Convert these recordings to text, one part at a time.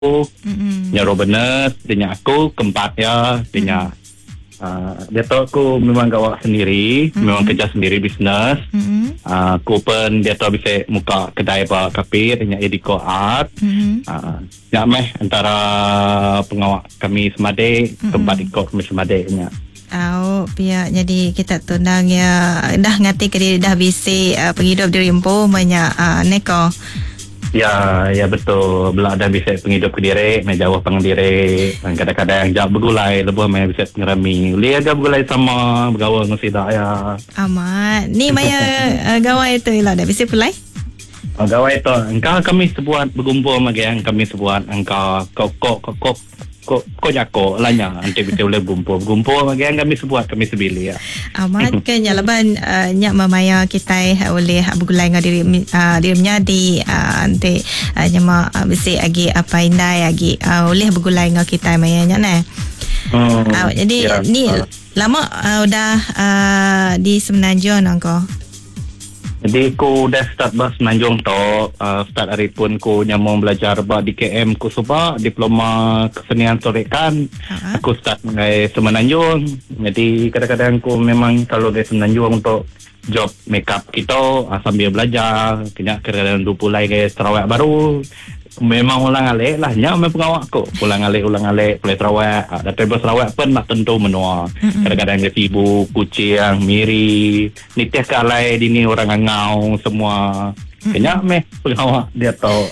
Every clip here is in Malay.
Nya Robert, dia aku keempat ya, dia tahu aku memang gawak sendiri, memang kerja sendiri bisnes. Aku pun dia tahu bisa muka kedai pak kafe, dia Ediko Art. Ya meh antara pengawak kami semade, tempat ikut kami semade nya. Pihak jadi kita tunang ya dah ngati ke dah bisi penghidup diri empu banyak neko. Ya betul. Belak dah bisa penghidup ke diri, mai jauh pengdiri. Kadang-kadang jak bergulai lebuh mai bisa ngerami. Uli agak bergulai sama bergaul dengan sidak ya. Amat. Ni maya gawai tu lah dah bisi pulai. Gawai tu engkau kami sebuat berkumpul magi kami sebuat engkau kok jako lanya nanti bisa boleh gumpul magi kami sebuat kami sebili ya. Amat kan nyalaban nyak mamaya kita oleh bergulai dengan dirinya di nanti nyama bisi agi apa indai agi oleh bergulai dengan kita maya nyak nah. Jadi ya, ni lama udah di Semenanjung engkau. Jadi aku dah start bas Semenanjung tu, start hari pun aku nyamung belajar di KM ku sebab diploma kesenian sorekan. Aku start dari Semenanjung. Jadi kadang-kadang aku memang kalau dari Semenanjung untuk job makeup kita sambil belajar. Kadang-kadang pulai ke Sarawak baru. Memang ulang alik lah nya memang pengawak ko ulang alik play Sarawak datang Sarawak pun nak tentu menua kadang-kadang dia sibuk kucing miri nitih kalai dini orang ngau semua kena pengawak dia tahu.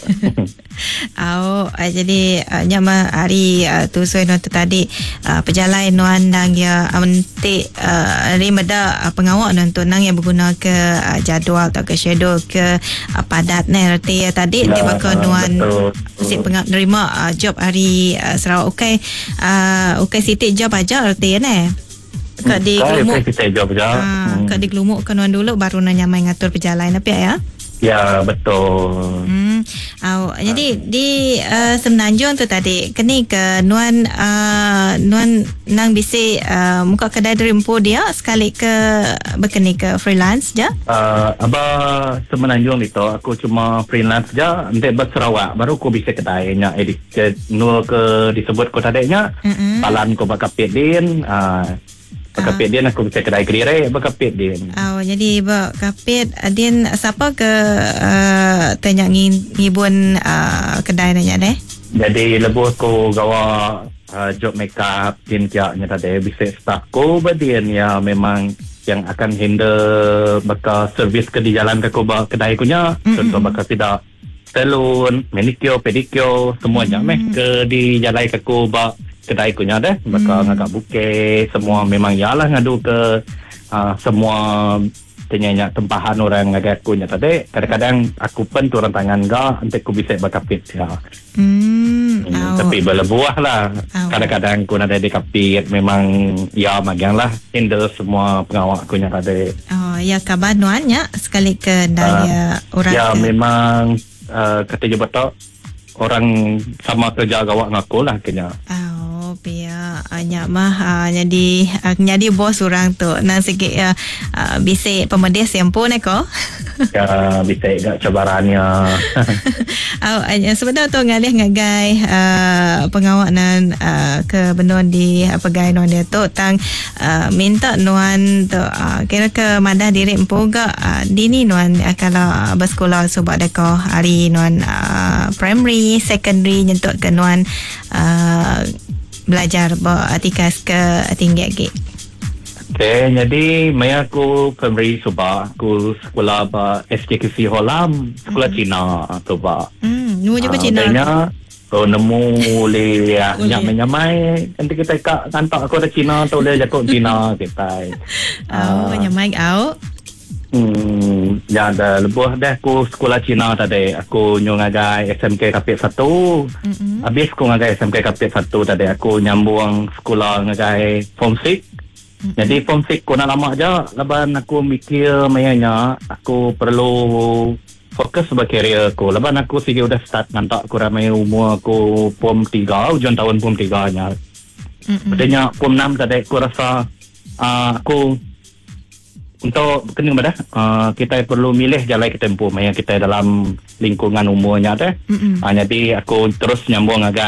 Jadi nyama hari tu suai tu tadi perjalanan nuan nang ya mentik rimada pengawak untuk nang yang berguna ke jadual atau ke schedule ke padat ni arti ya tadi dia bakal nuan si penerima job hari Sarawak Ukai City job aja arti ya ni. Kak di Gelumuk Kak di Gelumuk kan nuan dulu baru nanya main ngatur perjalanan apa ya. Ya betul. Jadi di Semenanjung tu tadi kini ke nuan nang bisi muka kedai derimpo dia sekali ke berkeni ke freelance je. Aba Semenanjung itu aku cuma freelance je nanti Sarawak baru aku bisa kedai nya edit nul ke disebut ko tadinya palan ko bakapit din Bakapit din aku bisa kedai kediri bakapit din. Jadi bakapit din siapa ke tanya ngibun kedai nanya deh. Jadi lebuh ko gawa job makeup din nya tadi bisa staff ko badin ya memang yang akan handle bakal servis ke di jalan ke ko kedai ko nya contoh bakal tidak salon, manicure, pedicure semuanya ke di jalan ke ko kedai kunya deh bakal ngagak bukit semua memang yalah ngadu ke semua tanya tempahan orang ngagak kunya tadi kadang-kadang aku pun turun tangan gak nanti aku bisa bakapit ya. Tapi berlebuah lah kadang-kadang aku ada di kapit memang ya magiang lah handle semua pengawak kunya tadi. Ya kabar nuannya sekali ke daya orang ya memang kata je betul orang sama kerja gawak ngaku lah kena. Pia nyak mah jadi bos orang tu nang sikit bisik pemedis sempo neko. Ya bisik gak cabarannya. Sebenarnya tu ngalih ngagai pengawak nan ke benon di pegai non dia tu tang minta nuan tu kira ke madah diri empu gak dini nuan kalau bersekolah sebab deko hari nuan primary secondary nyentuk ke nuan belajar atikas ke tinggi lagi. Okay, jadi maya aku primary sebab aku sekolah SKKC Holam sekolah Cina tu ba. Nemu juga Cina. Nemu boleh nyamai nanti kita kantor aku ada Cina tu boleh jakut Cina kita. Nyamai ya ada lebuh dah aku sekolah Cina tadi aku ngagai SMK Kapit 1 habis aku ngagai SMK Kapit 1 tadi aku nyambung sekolah ngagai form 6 jadi form 6 aku nak lama je leban aku mikir mayanya aku perlu fokus sebagai career aku leban aku sige udah start ngantak aku ramai umur aku form 3 ujian tahun form 3 nya bedanya form 6 tadi aku rasa aku untuk kena dah kita perlu milih jalan kita tempuh yang kita dalam lingkungan umurnya tu. Jadi aku terus nyambung agak